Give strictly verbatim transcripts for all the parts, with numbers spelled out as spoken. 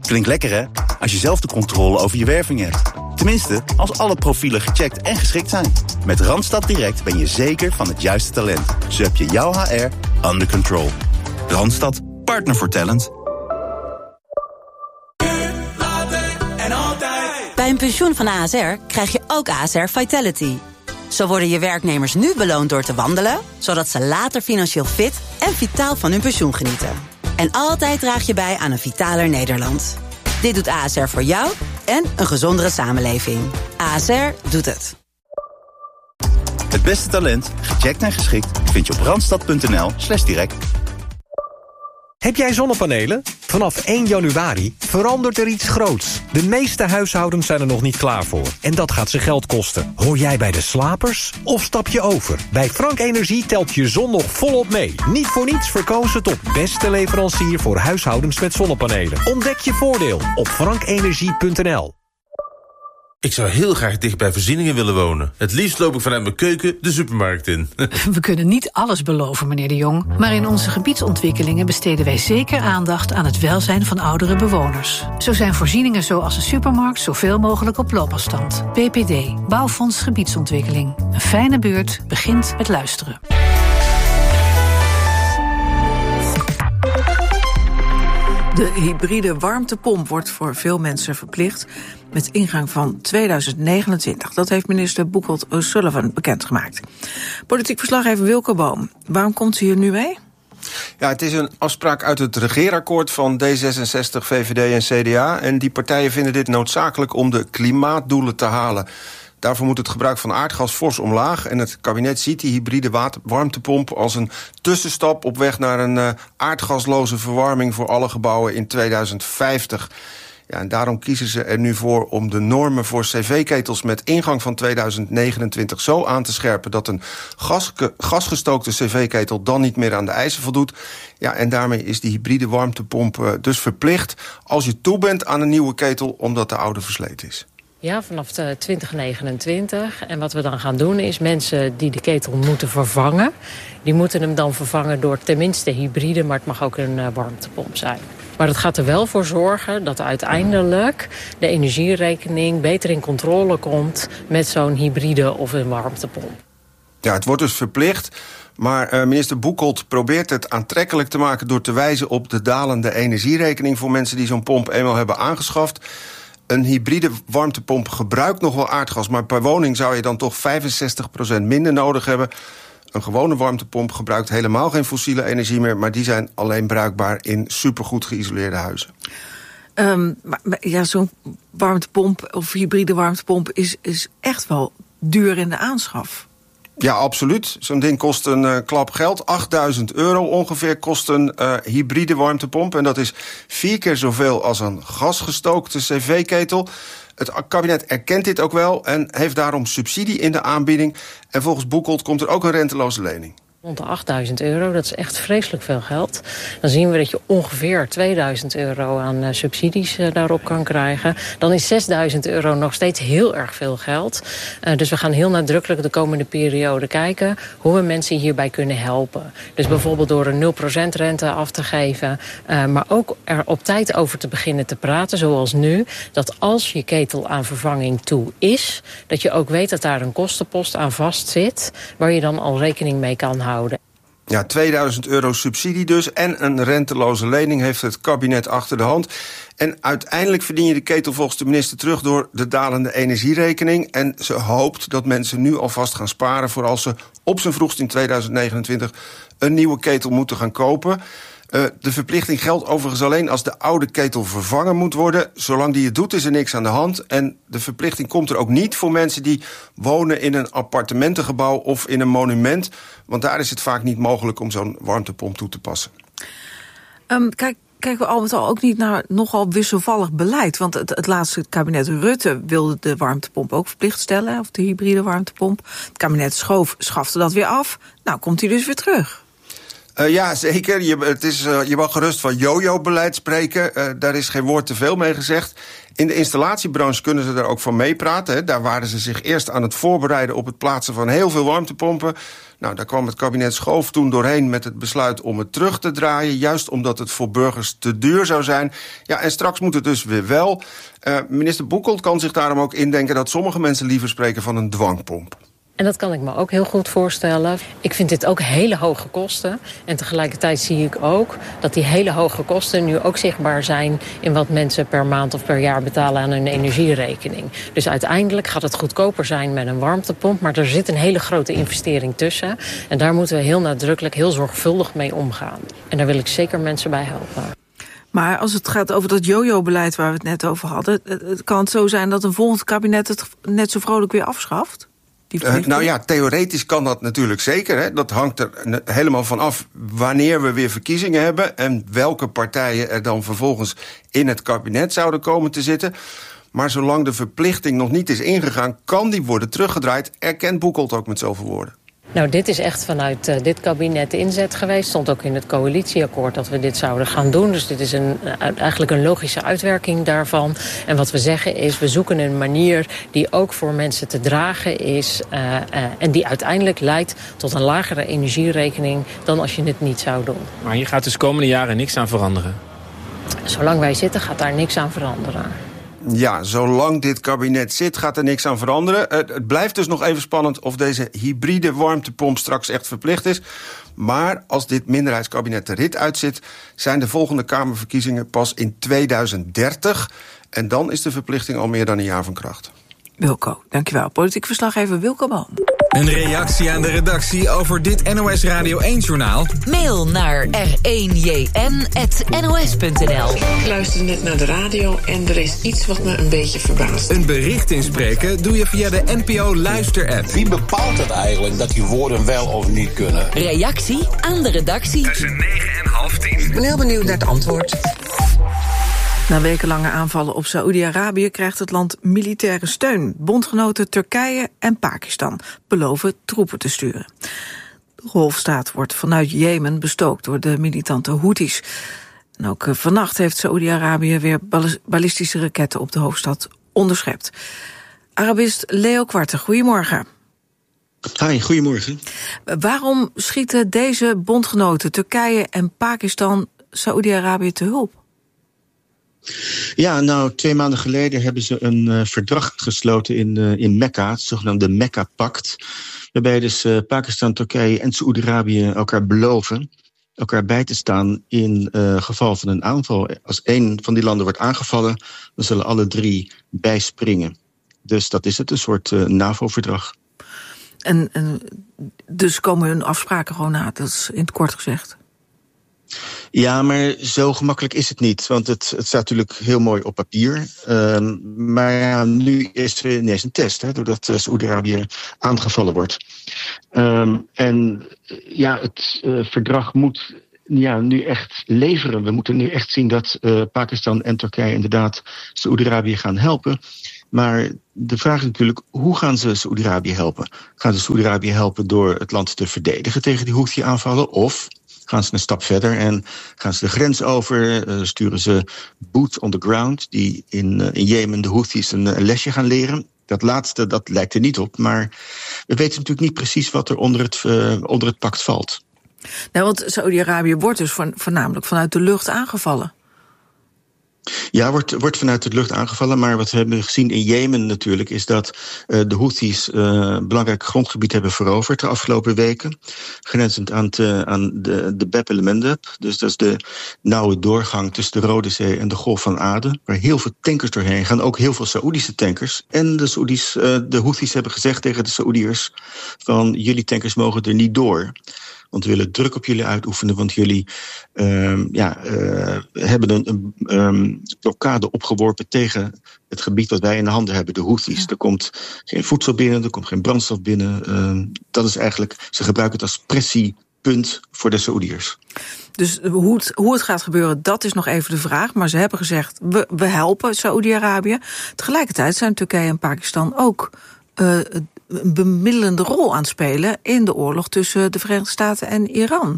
Klinkt lekker, hè? Als je zelf de controle over je werving hebt. Tenminste, als alle profielen gecheckt en geschikt zijn. Met Randstad Direct ben je zeker van het juiste talent. Zo heb je jouw H R under control. Randstad, partner voor talent. Bij een pensioen van A S R krijg je ook A S R Vitality. Zo worden je werknemers nu beloond door te wandelen, zodat ze later financieel fit en vitaal van hun pensioen genieten. En altijd draag je bij aan een vitaler Nederland. Dit doet A S R voor jou en een gezondere samenleving. A S R doet het. Het beste talent, gecheckt en geschikt, vind je op randstad.nl slash direct. Heb jij zonnepanelen? Vanaf één januari verandert er iets groots. De meeste huishoudens zijn er nog niet klaar voor. En dat gaat ze geld kosten. Hoor jij bij de slapers? Of stap je over? Bij Frank Energie telt je zon nog volop mee. Niet voor niets verkozen tot beste leverancier voor huishoudens met zonnepanelen. Ontdek je voordeel op frank energie punt n l. Ik zou heel graag dicht bij voorzieningen willen wonen. Het liefst loop ik vanuit mijn keuken de supermarkt in. We kunnen niet alles beloven, meneer De Jong. Maar in onze gebiedsontwikkelingen besteden wij zeker aandacht aan het welzijn van oudere bewoners. Zo zijn voorzieningen zoals de supermarkt zoveel mogelijk op loopafstand. B P D, Bouwfonds Gebiedsontwikkeling. Een fijne buurt begint met luisteren. De hybride warmtepomp wordt voor veel mensen verplicht met ingang van tweeduizend negenentwintig. Dat heeft minister Boekholt O'Sullivan bekendgemaakt. Politiek verslaggever Wilco Boom. Waarom komt u hier nu mee? Ja, het is een afspraak uit het regeerakkoord van D zesenzestig, V V D en C D A. En die partijen vinden dit noodzakelijk om de klimaatdoelen te halen. Daarvoor moet het gebruik van aardgas fors omlaag. En het kabinet ziet die hybride warmtepomp als een tussenstap op weg naar een uh, aardgasloze verwarming voor alle gebouwen in tweeduizend vijftig. Ja, en daarom kiezen ze er nu voor om de normen voor cv-ketels met ingang van tweeduizend negenentwintig zo aan te scherpen dat een gaske, gasgestookte cv-ketel dan niet meer aan de eisen voldoet. Ja, en daarmee is die hybride warmtepomp uh, dus verplicht als je toe bent aan een nieuwe ketel omdat de oude versleten is. Ja, vanaf twintig negenentwintig. En wat we dan gaan doen is mensen die de ketel moeten vervangen, die moeten hem dan vervangen door tenminste hybride, maar het mag ook een uh, warmtepomp zijn. Maar het gaat er wel voor zorgen dat uiteindelijk de energierekening beter in controle komt met zo'n hybride of een warmtepomp. Ja, het wordt dus verplicht. Maar uh, minister Boekholt probeert het aantrekkelijk te maken door te wijzen op de dalende energierekening voor mensen die zo'n pomp eenmaal hebben aangeschaft. Een hybride warmtepomp gebruikt nog wel aardgas, maar per woning zou je dan toch vijfenzestig procent minder nodig hebben. Een gewone warmtepomp gebruikt helemaal geen fossiele energie meer, maar die zijn alleen bruikbaar in supergoed geïsoleerde huizen. Um, maar, ja, zo'n warmtepomp of hybride warmtepomp is, is echt wel duur in de aanschaf. Ja, absoluut. Zo'n ding kost een uh, klap geld. achtduizend euro ongeveer kost een uh, hybride warmtepomp. En dat is vier keer zoveel als een gasgestookte cv-ketel. Het kabinet erkent dit ook wel en heeft daarom subsidie in de aanbieding. En volgens Boekholt komt er ook een renteloze lening. Rond de achtduizend euro, dat is echt vreselijk veel geld. Dan zien we dat je ongeveer tweeduizend euro aan uh, subsidies uh, daarop kan krijgen. Dan is zesduizend euro nog steeds heel erg veel geld. Uh, dus we gaan heel nadrukkelijk de komende periode kijken hoe we mensen hierbij kunnen helpen. Dus bijvoorbeeld door een nul procent rente af te geven. Uh, maar ook er op tijd over te beginnen te praten, zoals nu. Dat als je ketel aan vervanging toe is, dat je ook weet dat daar een kostenpost aan vast zit, waar je dan al rekening mee kan houden. Ja, tweeduizend euro subsidie dus en een renteloze lening heeft het kabinet achter de hand. En uiteindelijk verdien je de ketel volgens de minister terug door de dalende energierekening. En ze hoopt dat mensen nu alvast gaan sparen voor als ze op zijn vroegst in tweeduizend negenentwintig een nieuwe ketel moeten gaan kopen. Uh, de verplichting geldt overigens alleen als de oude ketel vervangen moet worden. Zolang die het doet is er niks aan de hand. En de verplichting komt er ook niet voor mensen die wonen in een appartementengebouw of in een monument. Want daar is het vaak niet mogelijk om zo'n warmtepomp toe te passen. Um, kijk, kijken we al met al ook niet naar nogal wisselvallig beleid. Want het, het laatste kabinet Rutte wilde de warmtepomp ook verplicht stellen, of de hybride warmtepomp. Het kabinet Schoof schafte dat weer af. Nou komt hij dus weer terug. Uh, ja, zeker. Je, het is, uh, je mag gerust van yo-yo-beleid spreken. Uh, daar is geen woord te veel mee gezegd. In de installatiebranche kunnen ze er ook van meepraten. Hè. Daar waren ze zich eerst aan het voorbereiden op het plaatsen van heel veel warmtepompen. Nou, daar kwam het kabinet Schoof toen doorheen met het besluit om het terug te draaien. Juist omdat het voor burgers te duur zou zijn. Ja, en straks moet het dus weer wel. Uh, minister Boekholt kan zich daarom ook indenken dat sommige mensen liever spreken van een dwangpomp. En dat kan ik me ook heel goed voorstellen. Ik vind dit ook hele hoge kosten. En tegelijkertijd zie ik ook dat die hele hoge kosten nu ook zichtbaar zijn in wat mensen per maand of per jaar betalen aan hun energierekening. Dus uiteindelijk gaat het goedkoper zijn met een warmtepomp, maar er zit een hele grote investering tussen. En daar moeten we heel nadrukkelijk, heel zorgvuldig mee omgaan. En daar wil ik zeker mensen bij helpen. Maar als het gaat over dat yo-yo-beleid waar we het net over hadden, het kan het zo zijn dat een volgend kabinet het net zo vrolijk weer afschaft? Uh, nou ja, theoretisch kan dat natuurlijk zeker. Hè. Dat hangt er helemaal van af wanneer we weer verkiezingen hebben en welke partijen er dan vervolgens in het kabinet zouden komen te zitten. Maar zolang de verplichting nog niet is ingegaan, kan die worden teruggedraaid. Erkent Boekholt ook met zoveel woorden. Nou, dit is echt vanuit uh, dit kabinet de inzet geweest. Stond ook in het coalitieakkoord dat we dit zouden gaan doen. Dus dit is een, uh, eigenlijk een logische uitwerking daarvan. En wat we zeggen is, we zoeken een manier die ook voor mensen te dragen is. Uh, uh, en die uiteindelijk leidt tot een lagere energierekening dan als je het niet zou doen. Maar hier gaat dus komende jaren niks aan veranderen? Zolang wij zitten gaat daar niks aan veranderen. Ja, zolang dit kabinet zit, gaat er niks aan veranderen. Het blijft dus nog even spannend of deze hybride warmtepomp straks echt verplicht is. Maar als dit minderheidskabinet de rit uitzit, zijn de volgende Kamerverkiezingen pas in tweeduizend dertig. En dan is de verplichting al meer dan een jaar van kracht. Wilco, dankjewel. Politiek verslaggever Wilco Boom. Een reactie aan de redactie over dit N O S Radio één-journaal? Mail naar r één j n apenstaartje n o s punt n l. Ik luisterde net naar de radio en er is iets wat me een beetje verbaast. Een bericht inspreken doe je via de N P O Luister-app. Wie bepaalt het eigenlijk dat die woorden wel of niet kunnen? Reactie aan de redactie. Tussen negen en half tien. Ik ben heel benieuwd naar het antwoord. Na wekenlange aanvallen op Saoedi-Arabië krijgt het land militaire steun. Bondgenoten Turkije en Pakistan beloven troepen te sturen. De golfstaat wordt vanuit Jemen bestookt door de militante Houthis. En ook vannacht heeft Saoedi-Arabië weer ballistische raketten op de hoofdstad onderschept. Arabist Leo Quarte, goedemorgen. Hi, goedemorgen. Waarom schieten deze bondgenoten Turkije en Pakistan Saoedi-Arabië te hulp? Ja, nou, twee maanden geleden hebben ze een uh, verdrag gesloten in, uh, in Mekka, het zogenaamde Mekka-pact, waarbij dus uh, Pakistan, Turkije en Saoedi-Arabië elkaar beloven elkaar bij te staan in uh, geval van een aanval. Als één van die landen wordt aangevallen, dan zullen alle drie bijspringen. Dus dat is het, een soort uh, NAVO-verdrag. En, en dus komen hun afspraken gewoon na, dat is in het kort gezegd. Ja, maar zo gemakkelijk is het niet. Want het, het staat natuurlijk heel mooi op papier. Um, maar ja, nu is er ineens een test, hè, doordat uh, Saoedi-Arabië aangevallen wordt. Um, en ja, het uh, verdrag moet ja, nu echt leveren. We moeten nu echt zien dat uh, Pakistan en Turkije inderdaad Saoedi-Arabië gaan helpen. Maar de vraag is natuurlijk, hoe gaan ze Saoedi-Arabië helpen? Gaan ze Saoedi-Arabië helpen door het land te verdedigen tegen die Houthi-aanvallen? Of gaan ze een stap verder en gaan ze de grens over, uh, sturen ze boots on the ground die in, uh, in Jemen de Houthis een, een lesje gaan leren? Dat laatste, dat lijkt er niet op, maar we weten natuurlijk niet precies wat er onder het, uh, onder het pact valt. Nou, want Saoedi-Arabië wordt dus voornamelijk vanuit de lucht aangevallen. Ja, wordt, wordt vanuit de lucht aangevallen. Maar wat we hebben gezien in Jemen natuurlijk is dat uh, de Houthis uh, belangrijk grondgebied hebben veroverd de afgelopen weken. Grenzend aan, te, aan de, de Bab el-Mandeb. Dus dat is de nauwe doorgang tussen de Rode Zee en de Golf van Aden. Waar heel veel tankers doorheen gaan. Ook heel veel Saoedische tankers. En de, Saoedi's, uh, de Houthis hebben gezegd tegen de Saoediërs van jullie tankers mogen er niet door. Want we willen druk op jullie uitoefenen, want jullie uh, ja, uh, hebben een, een um, blokkade opgeworpen tegen het gebied dat wij in de handen hebben, de Houthis. Ja. Er komt geen voedsel binnen, er komt geen brandstof binnen. Uh, dat is eigenlijk, ze gebruiken het als pressiepunt voor de Saoediërs. Dus hoe het, hoe het gaat gebeuren, dat is nog even de vraag. Maar ze hebben gezegd, we, we helpen Saoedi-Arabië. Tegelijkertijd zijn Turkije en Pakistan ook Uh, een bemiddelende rol aan spelen in de oorlog tussen de Verenigde Staten en Iran.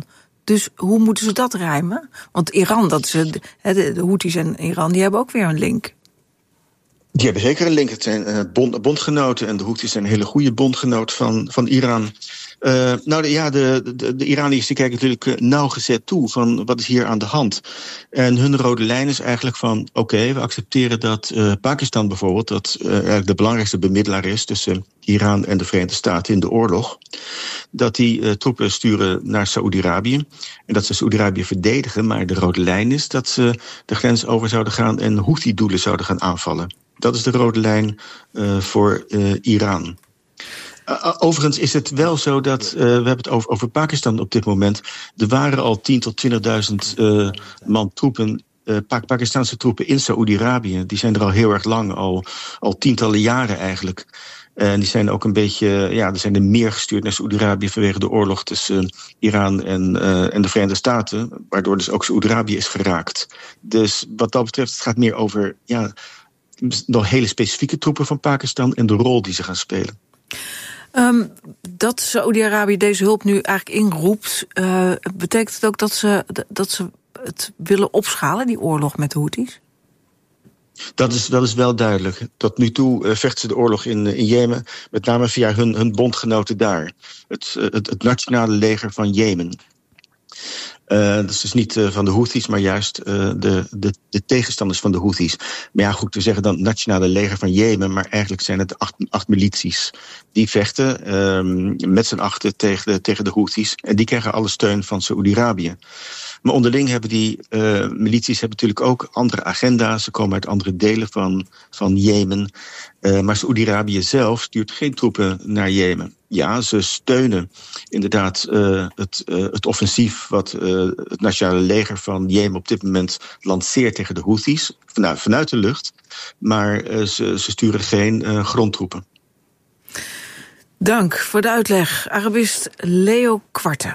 Dus hoe moeten ze dat rijmen? Want Iran, dat is, de, de, de Houthis en Iran, die hebben ook weer een link. Die hebben zeker een link. Het zijn uh, bond, bondgenoten en de Houthis zijn een hele goede bondgenoot van, van Iran. Uh, nou de, ja, de, de, de Iraniërs die kijken natuurlijk uh, nauwgezet toe van wat is hier aan de hand. En hun rode lijn is eigenlijk van oké, okay, we accepteren dat uh, Pakistan bijvoorbeeld, dat uh, eigenlijk de belangrijkste bemiddelaar is tussen Iran en de Verenigde Staten in de oorlog, dat die uh, troepen sturen naar Saoedi-Arabië en dat ze Saoedi-Arabië verdedigen, maar de rode lijn is dat ze de grens over zouden gaan en Houthi-doelen zouden gaan aanvallen. Dat is de rode lijn uh, voor uh, Iran. Uh, overigens is het wel zo dat, uh, we hebben het over, over Pakistan op dit moment. Er waren al tien tot twintigduizend uh, man troepen, uh, pa- Pakistanse troepen in Saoedi-Arabië. Die zijn er al heel erg lang, al, al tientallen jaren eigenlijk. En die zijn ook een beetje, ja, er zijn er meer gestuurd naar Saoedi-Arabië vanwege de oorlog tussen uh, Iran en, uh, en de Verenigde Staten, waardoor dus ook Saoedi-Arabië is geraakt. Dus wat dat betreft, het gaat meer over ja, nog hele specifieke troepen van Pakistan en de rol die ze gaan spelen. Um, dat Saoedi-Arabië deze hulp nu eigenlijk inroept, uh, betekent het ook dat ze, dat ze het willen opschalen, die oorlog met de Houthis? Dat is, dat is wel duidelijk. Tot nu toe uh, vechten ze de oorlog in, in Jemen, met name via hun, hun bondgenoten daar. Het, het, het nationale leger van Jemen. Uh, dat is dus niet uh, van de Houthis, maar juist uh, de, de, de tegenstanders van de Houthis. Maar ja, goed, we zeggen dan het nationale leger van Jemen, maar eigenlijk zijn het acht, acht milities. Die vechten um, met z'n achten tegen de, tegen de Houthis en die krijgen alle steun van Saoedi-Arabië. Maar onderling hebben die uh, milities hebben natuurlijk ook andere agenda's. Ze komen uit andere delen van, van Jemen. Uh, maar Saoedi-Arabië zelf stuurt geen troepen naar Jemen. Ja, ze steunen inderdaad uh, het, uh, het offensief wat uh, het nationale leger van Jemen op dit moment lanceert tegen de Houthis. Vanuit, vanuit de lucht. Maar uh, ze, ze sturen geen uh, grondtroepen. Dank voor de uitleg, Arabist Leo Kwarte.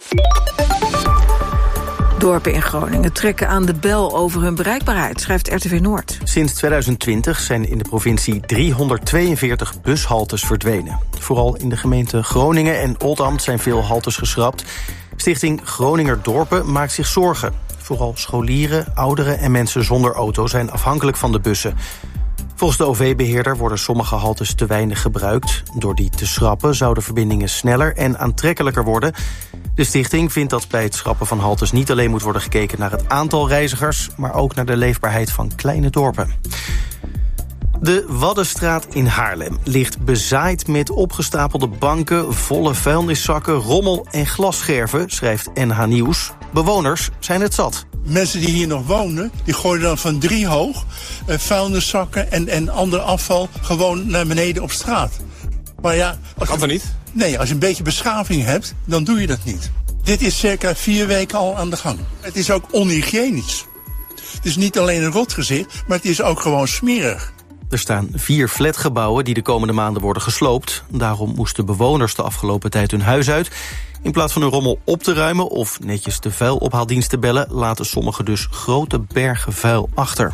Dorpen in Groningen trekken aan de bel over hun bereikbaarheid, schrijft R T V Noord. Sinds tweeduizend twintig zijn in de provincie driehonderdtweeënveertig bushaltes verdwenen. Vooral in de gemeenten Groningen en Oldambt zijn veel haltes geschrapt. Stichting Groninger Dorpen maakt zich zorgen. Vooral scholieren, ouderen en mensen zonder auto zijn afhankelijk van de bussen. Volgens de O V-beheerder worden sommige haltes te weinig gebruikt. Door die te schrappen zouden verbindingen sneller en aantrekkelijker worden. De stichting vindt dat bij het schrappen van haltes niet alleen moet worden gekeken naar het aantal reizigers, maar ook naar de leefbaarheid van kleine dorpen. De Waddenstraat in Haarlem ligt bezaaid met opgestapelde banken, volle vuilniszakken, rommel en glasscherven, schrijft N H Nieuws. Bewoners zijn het zat. Mensen die hier nog wonen, die gooien dan van drie hoog uh, vuilniszakken en, en ander afval gewoon naar beneden op straat. Maar ja, als kan je, dat niet? Nee, als je een beetje beschaving hebt, dan doe je dat niet. Dit is circa vier weken al aan de gang. Het is ook onhygiënisch. Het is niet alleen een rotgezicht, maar het is ook gewoon smerig. Er staan vier flatgebouwen die de komende maanden worden gesloopt. Daarom moesten bewoners de afgelopen tijd hun huis uit. In plaats van hun rommel op te ruimen of netjes de vuilophaaldienst te bellen, laten sommigen dus grote bergen vuil achter.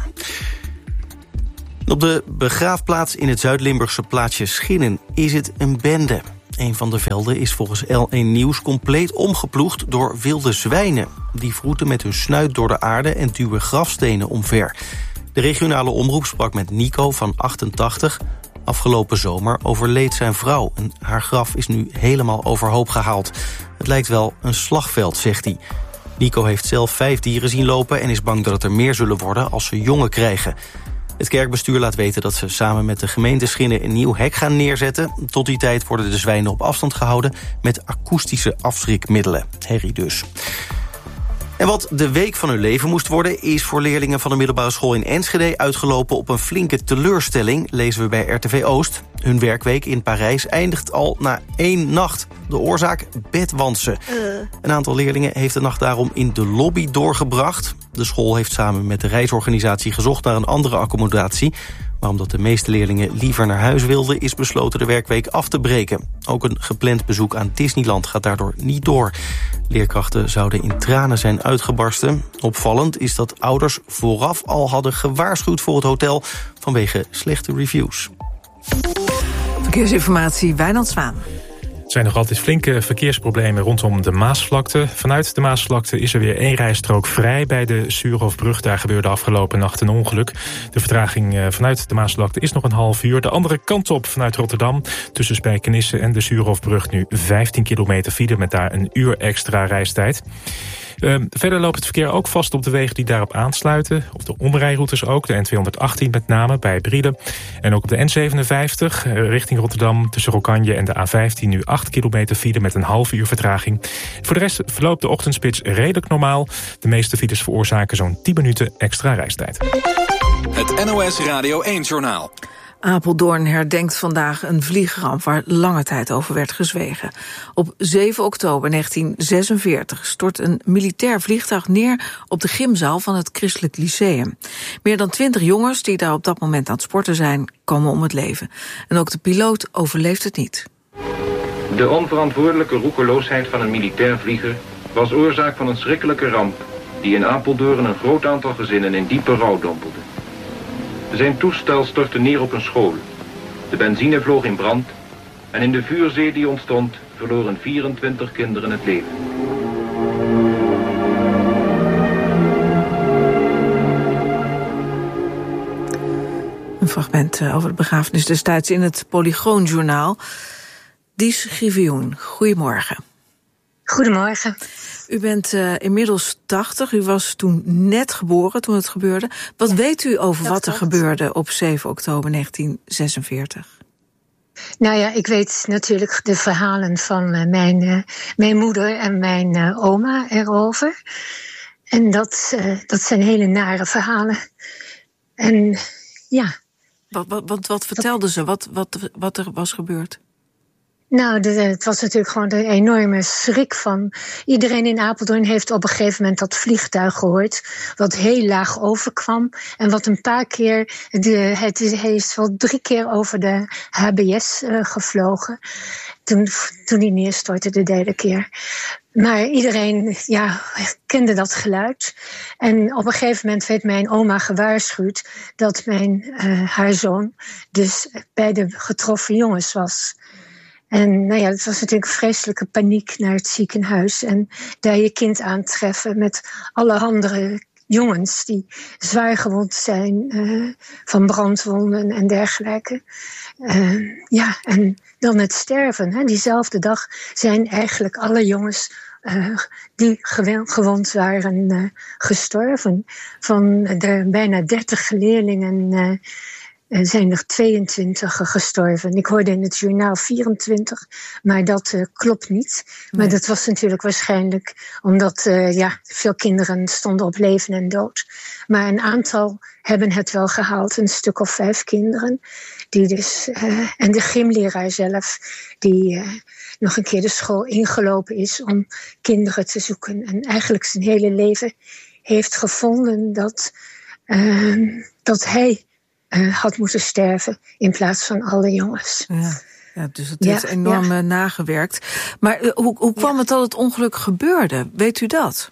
Op de begraafplaats in het Zuid-Limburgse plaatsje Schinnen is het een bende. Een van de velden is volgens L één Nieuws compleet omgeploegd door wilde zwijnen. Die vroeten met hun snuit door de aarde en duwen grafstenen omver. De regionale omroep sprak met Nico van achtentachtig. Afgelopen zomer overleed zijn vrouw en haar graf is nu helemaal overhoop gehaald. Het lijkt wel een slagveld, zegt hij. Nico heeft zelf vijf dieren zien lopen en is bang dat het er meer zullen worden als ze jongen krijgen. Het kerkbestuur laat weten dat ze samen met de gemeente Schinnen een nieuw hek gaan neerzetten. Tot die tijd worden de zwijnen op afstand gehouden met akoestische afschrikmiddelen. Herrie dus. En wat de week van hun leven moest worden, is voor leerlingen van de middelbare school in Enschede uitgelopen op een flinke teleurstelling, lezen we bij R T V Oost. Hun werkweek in Parijs eindigt al na één nacht. De oorzaak? Bedwansen. Uh. Een aantal leerlingen heeft de nacht daarom in de lobby doorgebracht. De school heeft samen met de reisorganisatie gezocht naar een andere accommodatie. Maar omdat de meeste leerlingen liever naar huis wilden, is besloten de werkweek af te breken. Ook een gepland bezoek aan Disneyland gaat daardoor niet door. Leerkrachten zouden in tranen zijn uitgebarsten. Opvallend is dat ouders vooraf al hadden gewaarschuwd voor het hotel vanwege slechte reviews. Verkeersinformatie, Wijnand Zwaan. Er zijn nog altijd flinke verkeersproblemen rondom de Maasvlakte. Vanuit de Maasvlakte is er weer één rijstrook vrij bij de Suurhofbrug. Daar gebeurde afgelopen nacht een ongeluk. De vertraging vanuit de Maasvlakte is nog een half uur. De andere kant op vanuit Rotterdam. Tussen Spijkenisse en de Suurhofbrug nu vijftien kilometer file met daar een uur extra reistijd. Uh, verder loopt het verkeer ook vast op de wegen die daarop aansluiten. Op de omrijroutes ook, de N tweehonderdachttien met name bij Brielen. En ook op de N zevenenvijftig uh, richting Rotterdam tussen Rokanje en de A vijftien... nu acht kilometer file met een half uur vertraging. Voor de rest verloopt de ochtendspits redelijk normaal. De meeste files veroorzaken zo'n tien minuten extra reistijd. Het N O S Radio één-journaal. Apeldoorn herdenkt vandaag een vliegramp waar lange tijd over werd gezwegen. Op zeven oktober negentien zesenveertig stort een militair vliegtuig neer op de gymzaal van het Christelijk Lyceum. Meer dan twintig jongens die daar op dat moment aan het sporten zijn, komen om het leven. En ook de piloot overleeft het niet. De onverantwoordelijke roekeloosheid van een militair vlieger was oorzaak van een schrikkelijke ramp die in Apeldoorn een groot aantal gezinnen in diepe rouw dompelde. Zijn toestel stortte neer op een school. De benzine vloog in brand en in de vuurzee die ontstond verloren vierentwintig kinderen het leven. Een fragment over de begrafenis destijds in het Polygoonjournaal. Dies Grievioen, goedemorgen. Goedemorgen. U bent uh, inmiddels tachtig, u was toen net geboren toen het gebeurde. Wat ja, weet u over wat er gebeurde op zeven oktober negentien zesenveertig? Nou ja, ik weet natuurlijk de verhalen van uh, mijn, uh, mijn moeder en mijn uh, oma erover. En dat, uh, dat zijn hele nare verhalen. En ja. Wat, wat, wat, wat vertelden ze? Wat, wat, wat er was gebeurd? Nou, de, het was natuurlijk gewoon de enorme schrik van... Iedereen in Apeldoorn heeft op een gegeven moment dat vliegtuig gehoord... wat heel laag overkwam. En wat een paar keer... De, het is, hij is wel drie keer over de H B S uh, gevlogen. Toen, toen hij neerstortte de derde keer. Maar iedereen ja, kende dat geluid. En op een gegeven moment werd mijn oma gewaarschuwd... dat mijn, uh, haar zoon dus bij de getroffen jongens was... En nou ja, het was natuurlijk vreselijke paniek naar het ziekenhuis. En daar je kind aantreffen met alle andere jongens die zwaar gewond zijn uh, van brandwonden en dergelijke. Uh, ja, en dan het sterven. Hè. Diezelfde dag zijn eigenlijk alle jongens uh, die gewond waren uh, gestorven. Van de bijna dertig leerlingen... Uh, Er zijn er tweeëntwintig gestorven. Ik hoorde in het journaal vierentwintig, maar dat uh, klopt niet. Nee. Maar dat was natuurlijk waarschijnlijk omdat uh, ja, veel kinderen stonden op leven en dood. Maar een aantal hebben het wel gehaald, een stuk of vijf kinderen. Die dus, uh, en de gymleraar zelf, die uh, nog een keer de school ingelopen is om kinderen te zoeken. En eigenlijk zijn hele leven heeft gevonden dat, uh, dat hij... Uh, had moeten sterven in plaats van alle jongens. Ja, ja dus het heeft ja, enorm ja. nagewerkt. Maar uh, hoe, hoe kwam ja. het dat het ongeluk gebeurde? Weet u dat?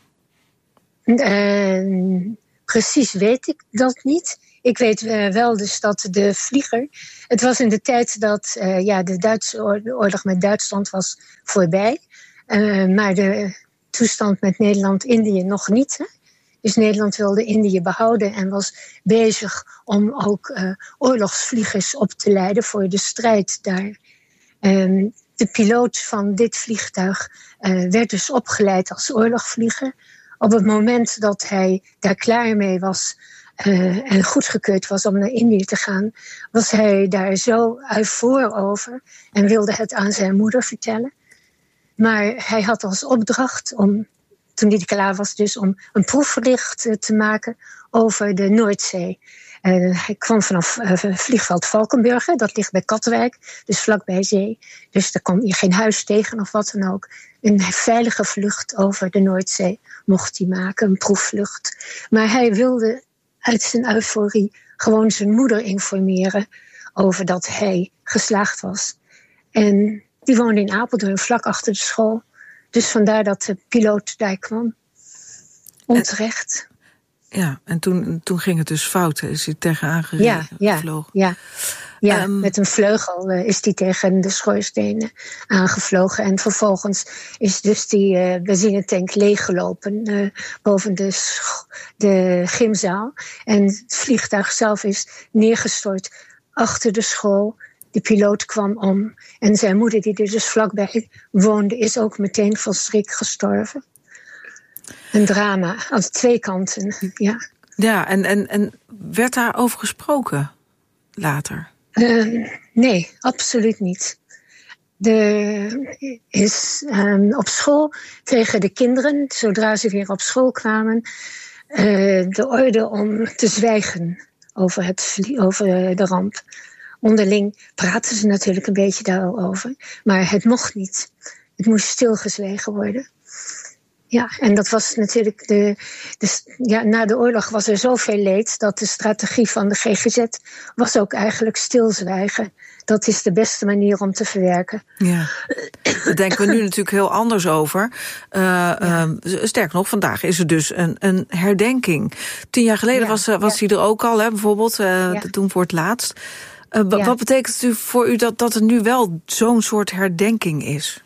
Uh, precies weet ik dat niet. Ik weet uh, wel dus dat de vlieger... Het was in de tijd dat uh, ja, de Duitse oorlog met Duitsland was voorbij. Uh, maar de toestand met Nederland-Indië nog niet, hè? Dus Nederland wilde Indië behouden en was bezig om ook uh, oorlogsvliegers op te leiden voor de strijd daar. Um, de piloot van dit vliegtuig uh, werd dus opgeleid als oorlogsvlieger. Op het moment dat hij daar klaar mee was uh, en goedgekeurd was om naar Indië te gaan, was hij daar zo uitvoer over en wilde het aan zijn moeder vertellen. Maar hij had als opdracht om... toen hij klaar was dus om een proefvlucht uh, te maken over de Noordzee. Uh, hij kwam vanaf uh, vliegveld Valkenburg, dat ligt bij Katwijk, dus vlakbij zee. Dus daar kon je geen huis tegen of wat dan ook. Een veilige vlucht over de Noordzee mocht hij maken, een proefvlucht. Maar hij wilde uit zijn euforie gewoon zijn moeder informeren over dat hij geslaagd was. En die woonde in Apeldoorn, vlak achter de school. Dus vandaar dat de piloot daar kwam. Onterecht. Ja, en toen, toen ging het dus fout. Is hij tegenaan ja, ja, gevlogen. Ja. Ja, Um, met een vleugel uh, is die tegen de schoorstenen aangevlogen. En vervolgens is dus die uh, benzinetank leeggelopen uh, boven de, sch- de gymzaal. En het vliegtuig zelf is neergestort achter de school. De piloot kwam om. En zijn moeder, die er dus vlakbij woonde, is ook meteen van schrik gestorven. Een drama, aan twee kanten, ja. Ja, en, en, en werd daarover gesproken later? Uh, nee, absoluut niet. De, is, um, op school kregen de kinderen, zodra ze weer op school kwamen, uh, de orde om te zwijgen over, het, over de ramp. Onderling praten ze natuurlijk een beetje daarover, maar het mocht niet. Het moest stilgezwegen worden. Ja, en dat was natuurlijk de, de. Ja, na de oorlog was er zoveel leed dat de strategie van de G G Z was ook eigenlijk stilzwijgen. Dat is de beste manier om te verwerken. Ja, daar denken we nu natuurlijk heel anders over. Uh, ja. uh, sterker nog, vandaag is er dus een, een herdenking. Tien jaar geleden ja, was, was ja. hij er ook al, hè, bijvoorbeeld, uh, ja. toen voor het laatst. Uh, ja. Wat betekent het voor u dat, dat er nu wel zo'n soort herdenking is?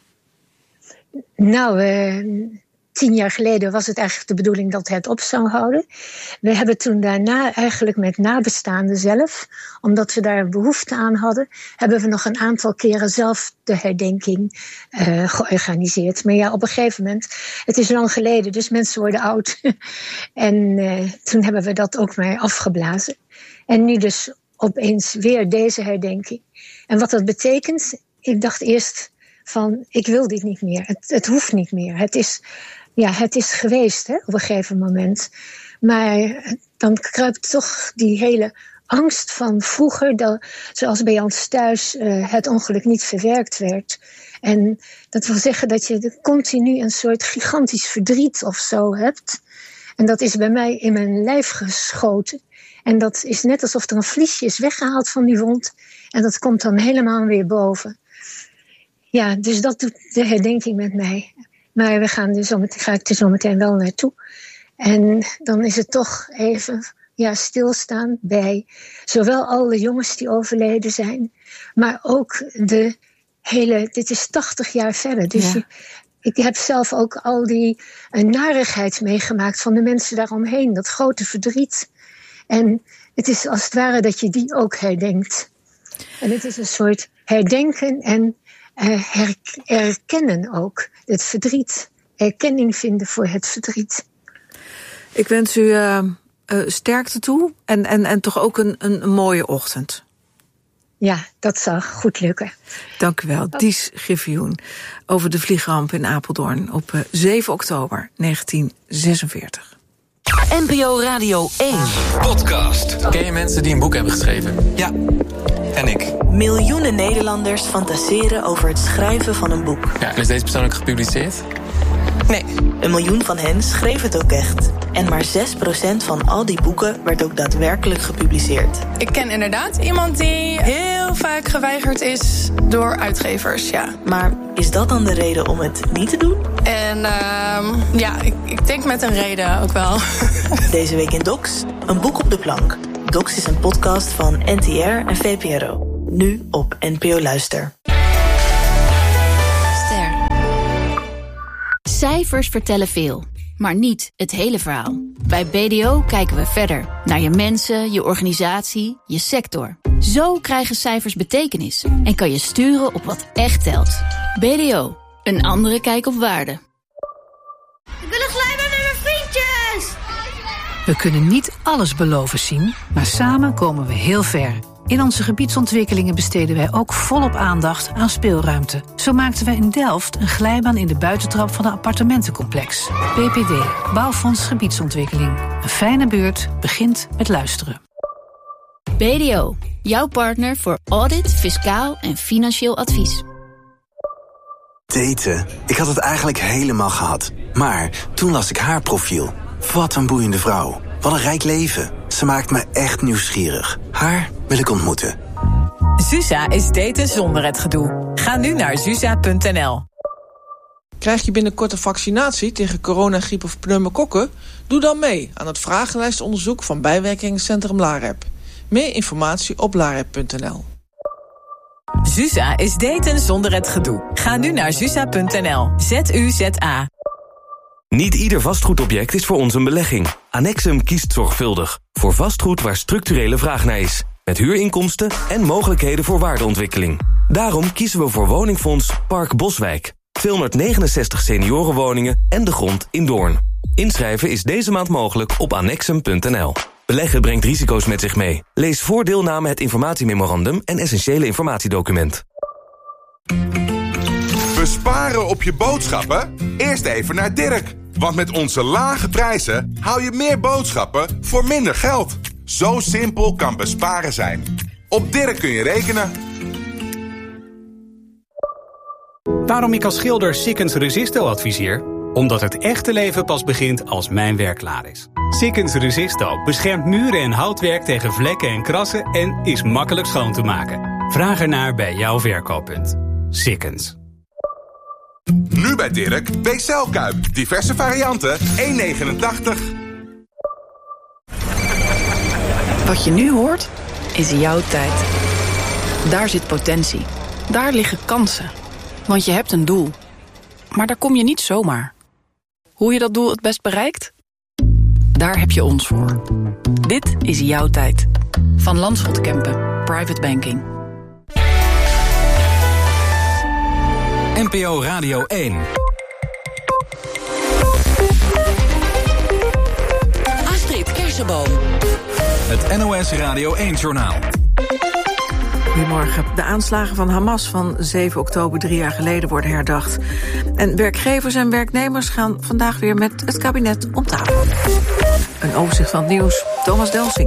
Nou, uh, tien jaar geleden was het eigenlijk de bedoeling dat het op zou houden. We hebben toen daarna eigenlijk met nabestaanden zelf, omdat we daar behoefte aan hadden, hebben we nog een aantal keren zelf de herdenking uh, georganiseerd. Maar ja, op een gegeven moment, het is lang geleden, dus mensen worden oud. en uh, toen hebben we dat ook maar afgeblazen. En nu dus opeens weer deze herdenking. En wat dat betekent, ik dacht eerst van, ik wil dit niet meer. Het, het hoeft niet meer. Het is, ja, het is geweest, hè, op een gegeven moment. Maar dan kruipt toch die hele angst van vroeger, dat, zoals bij ons thuis uh, het ongeluk niet verwerkt werd. En dat wil zeggen dat je continu een soort gigantisch verdriet of zo hebt. En dat is bij mij in mijn lijf geschoten. En dat is net alsof er een vliesje is weggehaald van die wond. En dat komt dan helemaal weer boven. Ja, dus dat doet de herdenking met mij. Maar we gaan dus zometeen, ga ik er zo meteen wel naartoe. En dan is het toch even ja, stilstaan bij zowel alle jongens die overleden zijn, maar ook de hele, dit is tachtig jaar verder. Dus ja. je, ik heb zelf ook al die uh, narigheid meegemaakt van de mensen daaromheen. Dat grote verdriet. En het is als het ware dat je die ook herdenkt. En het is een soort herdenken en uh, her- herkennen ook. Het verdriet. Erkenning vinden voor het verdriet. Ik wens u uh, uh, sterkte toe en, en, en toch ook een, een, een mooie ochtend. Ja, dat zal goed lukken. Dank u wel. Dies Griffioen over de vliegramp in Apeldoorn op uh, zeven oktober negentien zesenveertig. N P O Radio één. Podcast. Ken je mensen die een boek hebben geschreven? Ja, en ik. Miljoenen Nederlanders fantaseren over het schrijven van een boek. Ja, en is deze persoon ook gepubliceerd? Nee. Een miljoen van hen schreef het ook echt. En maar zes procent van al die boeken werd ook daadwerkelijk gepubliceerd. Ik ken inderdaad iemand die heel vaak geweigerd is door uitgevers, ja. Maar is dat dan de reden om het niet te doen? En uh, ja, ik, ik denk met een reden ook wel. Deze week in Docs, een boek op de plank. Docs is een podcast van N T R en V P R O. Nu op N P O Luister. Cijfers vertellen veel, maar niet het hele verhaal. Bij B D O kijken we verder, naar je mensen, je organisatie, je sector. Zo krijgen cijfers betekenis en kan je sturen op wat echt telt. B D O, een andere kijk op waarde. Ik wil een glijbaan met mijn vriendjes! We kunnen niet alles beloven zien, maar samen komen we heel ver. In onze gebiedsontwikkelingen besteden wij ook volop aandacht aan speelruimte. Zo maakten wij in Delft een glijbaan in de buitentrap van een appartementencomplex. B P D, Bouwfonds Gebiedsontwikkeling. Een fijne buurt begint met luisteren. B D O, jouw partner voor audit, fiscaal en financieel advies. Daten. Ik had het eigenlijk helemaal gehad. Maar toen las ik haar profiel. Wat een boeiende vrouw. Wat een rijk leven. Ze maakt me echt nieuwsgierig. Haar wil ik ontmoeten. Zusa is daten zonder het gedoe. Ga nu naar zusa punt n l. Krijg je binnenkort een vaccinatie tegen corona, griep of pneumokokken? Doe dan mee aan het vragenlijstonderzoek van bijwerkingencentrum LAREP. Meer informatie op larep punt n l. Zusa is daten zonder het gedoe. Ga nu naar zusa punt n l. Z U Z A. Niet ieder vastgoedobject is voor ons een belegging. Annexum kiest zorgvuldig voor vastgoed waar structurele vraag naar is. Met huurinkomsten en mogelijkheden voor waardeontwikkeling. Daarom kiezen we voor woningfonds Park Boswijk. tweehonderdnegenenzestig seniorenwoningen en de grond in Doorn. Inschrijven is deze maand mogelijk op annexum punt n l. Beleggen brengt risico's met zich mee. Lees voor deelname het informatiememorandum en essentiële informatiedocument. Besparen op je boodschappen? Eerst even naar Dirk. Want met onze lage prijzen hou je meer boodschappen voor minder geld. Zo simpel kan besparen zijn. Op Dirk kun je rekenen. Waarom ik als schilder Sikkens Resisto adviseer? Omdat het echte leven pas begint als mijn werk klaar is. Sikkens Resisto beschermt muren en houtwerk tegen vlekken en krassen en is makkelijk schoon te maken. Vraag ernaar bij jouw verkooppunt. Sikkens. Nu bij Dirk, W C Kuip. Diverse varianten, één negenentachtig. Wat je nu hoort, is jouw tijd. Daar zit potentie. Daar liggen kansen. Want je hebt een doel. Maar daar kom je niet zomaar. Hoe je dat doel het best bereikt? Daar heb je ons voor. Dit is jouw tijd. Van Landschot Kempen, Private Banking. N P O Radio één. Astrid Kersenboom. Het N O S Radio één-journaal. Goedemorgen. De aanslagen van Hamas van zeven oktober drie jaar geleden worden herdacht. En werkgevers en werknemers gaan vandaag weer met het kabinet om tafel. Een overzicht van het nieuws. Thomas Delsing.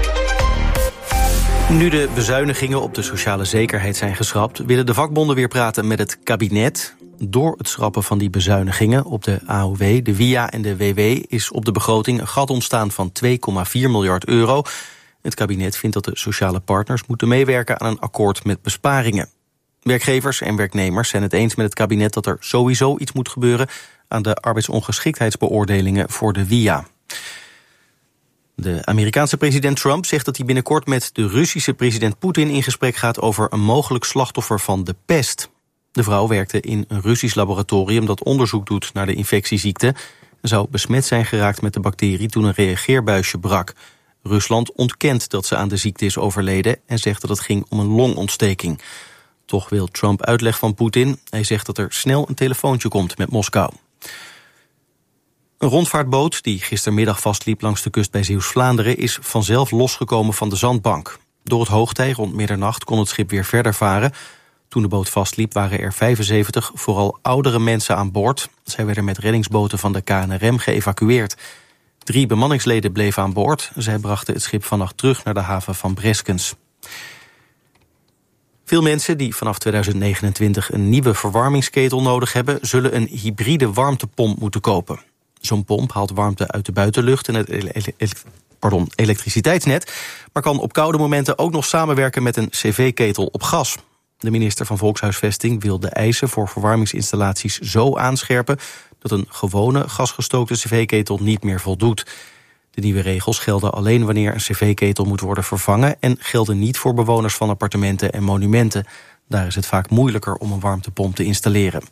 Nu de bezuinigingen op de sociale zekerheid zijn geschrapt, willen de vakbonden weer praten met het kabinet. Door het schrappen van die bezuinigingen op de A O W, de W I A en de W W is op de begroting een gat ontstaan van twee komma vier miljard euro. Het kabinet vindt dat de sociale partners moeten meewerken aan een akkoord met besparingen. Werkgevers en werknemers zijn het eens met het kabinet dat er sowieso iets moet gebeuren aan de arbeidsongeschiktheidsbeoordelingen voor de W I A. De Amerikaanse president Trump zegt dat hij binnenkort met de Russische president Poetin in gesprek gaat over een mogelijk slachtoffer van de pest. De vrouw werkte in een Russisch laboratorium dat onderzoek doet naar de infectieziekte en zou besmet zijn geraakt met de bacterie toen een reageerbuisje brak. Rusland ontkent dat ze aan de ziekte is overleden en zegt dat het ging om een longontsteking. Toch wil Trump uitleg van Poetin. Hij zegt dat er snel een telefoontje komt met Moskou. Een rondvaartboot die gistermiddag vastliep langs de kust bij Zeeuws-Vlaanderen is vanzelf losgekomen van de zandbank. Door het hoogtij rond middernacht kon het schip weer verder varen. Toen de boot vastliep waren er vijfenzeventig, vooral oudere mensen aan boord. Zij werden met reddingsboten van de K N R M geëvacueerd. Drie bemanningsleden bleven aan boord. Zij brachten het schip vannacht terug naar de haven van Breskens. Veel mensen die vanaf tweeduizend negenentwintig een nieuwe verwarmingsketel nodig hebben, zullen een hybride warmtepomp moeten kopen. Zo'n pomp haalt warmte uit de buitenlucht en het ele- ele- pardon, elektriciteitsnet, maar kan op koude momenten ook nog samenwerken met een cv-ketel op gas. De minister van Volkshuisvesting wil de eisen voor verwarmingsinstallaties zo aanscherpen dat een gewone gasgestookte cv-ketel niet meer voldoet. De nieuwe regels gelden alleen wanneer een cv-ketel moet worden vervangen en gelden niet voor bewoners van appartementen en monumenten. Daar is het vaak moeilijker om een warmtepomp te installeren.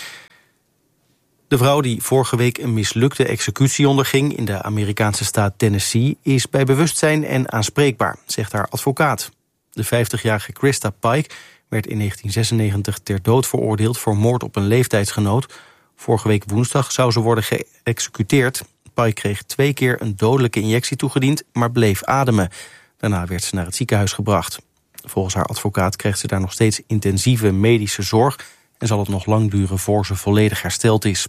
De vrouw die vorige week een mislukte executie onderging in de Amerikaanse staat Tennessee is bij bewustzijn en aanspreekbaar, zegt haar advocaat. De vijftigjarige Krista Pike werd in negentien zesennegentig ter dood veroordeeld voor moord op een leeftijdsgenoot. Vorige week woensdag zou ze worden geëxecuteerd. Pike kreeg twee keer een dodelijke injectie toegediend, maar bleef ademen. Daarna werd ze naar het ziekenhuis gebracht. Volgens haar advocaat krijgt ze daar nog steeds intensieve medische zorg en zal het nog lang duren voor ze volledig hersteld is.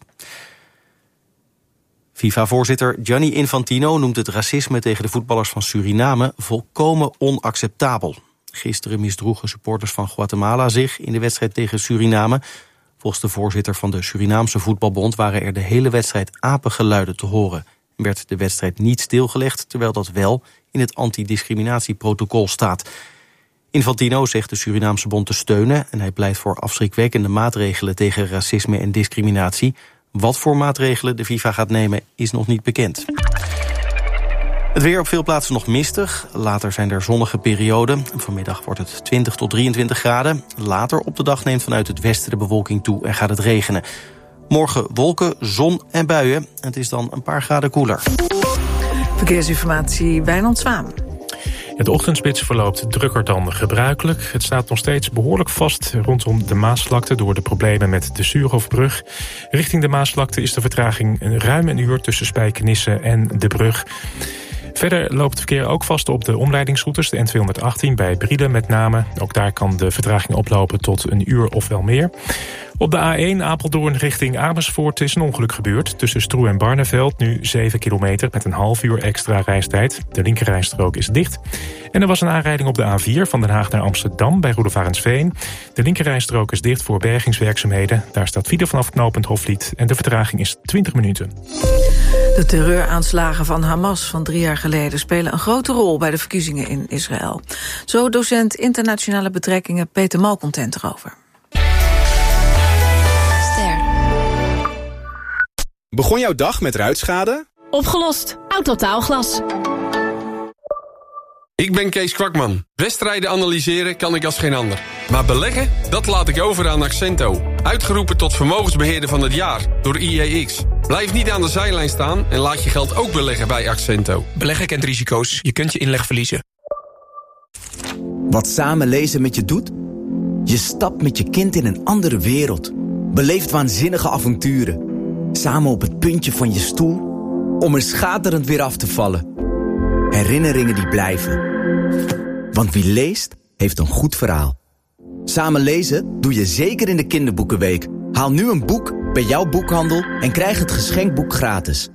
FIFA-voorzitter Gianni Infantino noemt het racisme tegen de voetballers van Suriname volkomen onacceptabel. Gisteren misdroegen supporters van Guatemala zich in de wedstrijd tegen Suriname. Volgens de voorzitter van de Surinaamse voetbalbond waren er de hele wedstrijd apengeluiden te horen. En werd de wedstrijd niet stilgelegd, terwijl dat wel in het antidiscriminatieprotocol staat. Infantino zegt de Surinaamse bond te steunen en hij pleit voor afschrikwekkende maatregelen tegen racisme en discriminatie. Wat voor maatregelen de FIFA gaat nemen is nog niet bekend. Het weer op veel plaatsen nog mistig. Later zijn er zonnige perioden. Vanmiddag wordt het twintig tot drieëntwintig graden. Later op de dag neemt vanuit het westen de bewolking toe en gaat het regenen. Morgen wolken, zon en buien. Het is dan een paar graden koeler. Verkeersinformatie, Wijnand Zwaan. De ochtendspits verloopt drukker dan gebruikelijk. Het staat nog steeds behoorlijk vast rondom de Maasvlakte door de problemen met de Suurhofbrug. Richting de Maasvlakte is de vertraging ruim een uur tussen Spijkenisse en de brug. Verder loopt het verkeer ook vast op de omleidingsroutes, de N tweehonderdachttien bij Brielen met name. Ook daar kan de vertraging oplopen tot een uur of wel meer. Op de A één Apeldoorn richting Amersfoort is een ongeluk gebeurd. Tussen Stroe en Barneveld, nu zeven kilometer met een half uur extra reistijd. De linkerrijstrook is dicht. En er was een aanrijding op de A vier van Den Haag naar Amsterdam bij Roelevarensveen. De linkerrijstrook is dicht voor bergingswerkzaamheden. Daar staat file vanaf knooppunt Hoflied en de vertraging is twintig minuten. De terreuraanslagen van Hamas van drie jaar geleden spelen een grote rol bij de verkiezingen in Israël. Zo docent internationale betrekkingen Peter Malcontent erover. Begon jouw dag met ruitschade? Opgelost. Autotaalglas. Ik ben Kees Kwakman. Wedstrijden analyseren kan ik als geen ander. Maar beleggen, dat laat ik over aan Accento. Uitgeroepen tot vermogensbeheerder van het jaar door I E X. Blijf niet aan de zijlijn staan en laat je geld ook beleggen bij Accento. Beleggen kent risico's. Je kunt je inleg verliezen. Wat samen lezen met je doet? Je stapt met je kind in een andere wereld. Beleeft waanzinnige avonturen. Samen op het puntje van je stoel, om er schaterend weer af te vallen. Herinneringen die blijven. Want wie leest, heeft een goed verhaal. Samen lezen doe je zeker in de kinderboekenweek. Haal nu een boek bij jouw boekhandel en krijg het geschenkboek gratis.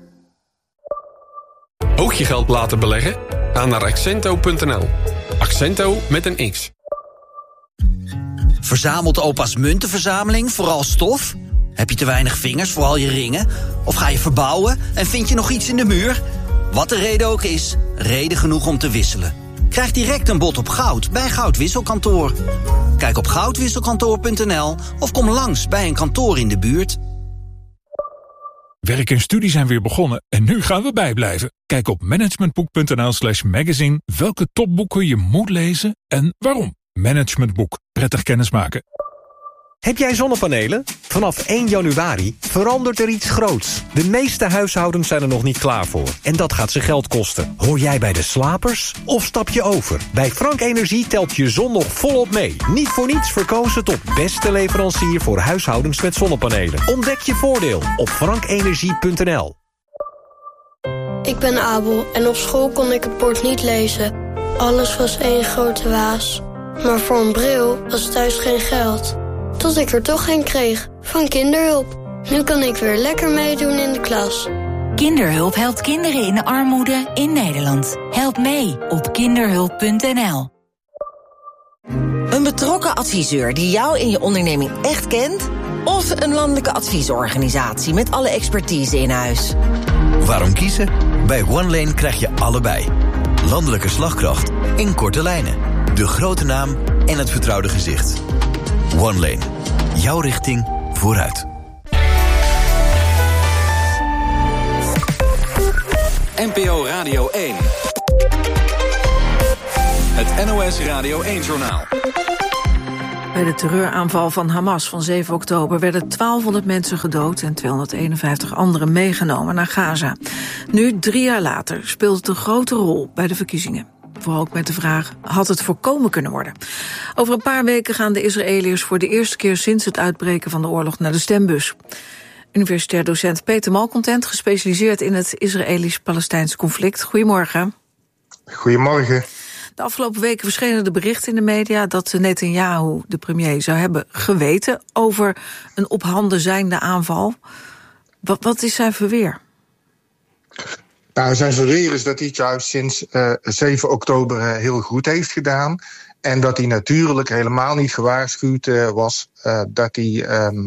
Ook je geld laten beleggen? Ga naar accento punt n l. Accento met een X. Verzamelt opa's muntenverzameling vooral stof? Heb je te weinig vingers voor al je ringen? Of ga je verbouwen en vind je nog iets in de muur? Wat de reden ook is, reden genoeg om te wisselen. Krijg direct een bod op goud bij Goudwisselkantoor. Kijk op goudwisselkantoor punt n l of kom langs bij een kantoor in de buurt. Werk en studie zijn weer begonnen en nu gaan we bijblijven. Kijk op managementboek punt n l slash magazine welke topboeken je moet lezen en waarom. Managementboek. Prettig kennismaken. Heb jij zonnepanelen? Vanaf één januari verandert er iets groots. De meeste huishoudens zijn er nog niet klaar voor. En dat gaat ze geld kosten. Hoor jij bij de slapers? Of stap je over? Bij Frank Energie telt je zon nog volop mee. Niet voor niets verkozen tot beste leverancier voor huishoudens met zonnepanelen. Ontdek je voordeel op frank energie punt n l. Ik ben Abel en op school kon ik het bord niet lezen. Alles was één grote waas. Maar voor een bril was thuis geen geld. Tot ik er toch een kreeg, van Kinderhulp. Nu kan ik weer lekker meedoen in de klas. Kinderhulp helpt kinderen in armoede in Nederland. Help mee op kinderhulp punt n l. Een betrokken adviseur die jou en je onderneming echt kent? Of een landelijke adviesorganisatie met alle expertise in huis? Waarom kiezen? Bij OneLane krijg je allebei. Landelijke slagkracht in korte lijnen. De grote naam en het vertrouwde gezicht. OneLane. Jouw richting vooruit. N P O Radio één. Het N O S Radio één-journaal. Bij de terreuraanval van Hamas van zeven oktober werden twaalfhonderd mensen gedood en tweehonderdeenenvijftig anderen meegenomen naar Gaza. Nu, drie jaar later, speelt het een grote rol bij de verkiezingen. Vooral ook met de vraag, had het voorkomen kunnen worden? Over een paar weken gaan de Israëliërs voor de eerste keer sinds het uitbreken van de oorlog naar de stembus. Universitair docent Peter Malcontent, gespecialiseerd in het Israëlisch-Palestijnse conflict. Goedemorgen. Goedemorgen. De afgelopen weken verschenen de berichten in de media dat Netanyahu, de premier, zou hebben geweten over een op handen zijnde aanval. Wat, wat is zijn verweer? Nou, zijn verweer is dat hij het juist sinds uh, zeven oktober uh, heel goed heeft gedaan. En dat hij natuurlijk helemaal niet gewaarschuwd uh, was uh, dat hij um,